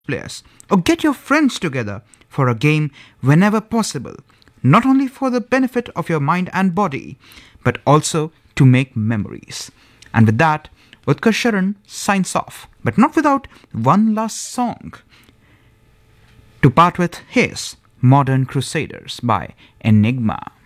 players, or get your friends together for a game whenever possible, not only for the benefit of your mind and body, but also to make memories. And with that, Utkarsh Sharan signs off, but not without one last song to part with his Modern Crusaders by Enigma.